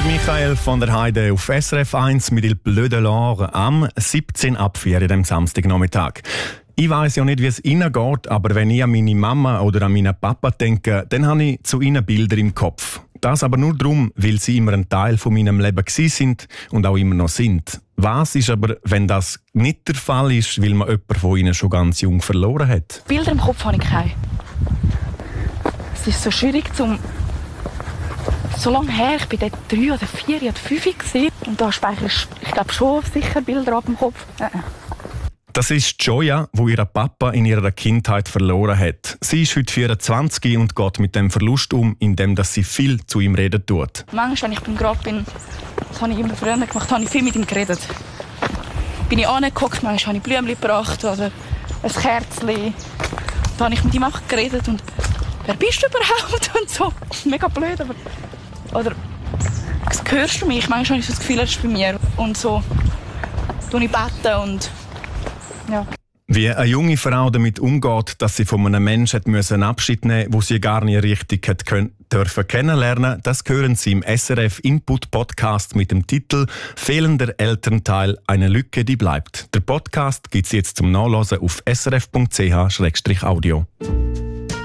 Michael von der Heide auf SRF 1 mit «Il Bleu de l'Or» am 17 ab 4 am Samstagnachmittag. Ich weiss ja nicht, wie es Ihnen geht, aber wenn ich an meine Mama oder an meinen Papa denke, dann habe ich zu ihnen Bilder im Kopf. Das aber nur darum, weil sie immer ein Teil von meinem Leben sind und auch immer noch sind. Was ist aber, wenn das nicht der Fall ist, weil man jemanden von ihnen schon ganz jung verloren hat? Bilder im Kopf habe ich keine. Es ist so schwierig so lange her, ich war dort 3 oder 4 oder 5 gewesen. Und da speichere ich glaube schon sicher Bilder ab dem Kopf. Das ist Joya, die ihren Papa in ihrer Kindheit verloren hat. Sie ist heute 24 und geht mit dem Verlust um, indem sie viel zu ihm reden tut. Manchmal, wenn ich beim Grab bin, das habe ich immer früher gemacht, habe ich viel mit ihm geredet. Bin ich angeguckt, manchmal habe ich Blümchen gebracht oder ein Kerzchen. Da habe ich mit ihm auch geredet und «Wer bist du überhaupt?» und so. Mega blöd, aber... Oder «Hörst du mich?» Manchmal habe ich so das Gefühl, er ist bei mir. Und so tue ich beten und... Ja. Wie eine junge Frau damit umgeht, dass sie von einem Menschen Abschied nehmen musste, wo sie gar nicht richtig dürfen kennenlernen, das hören Sie im SRF Input Podcast mit dem Titel «Fehlender Elternteil – eine Lücke, die bleibt». Der Podcast gibt es jetzt zum Nachlesen auf srf.ch/audio.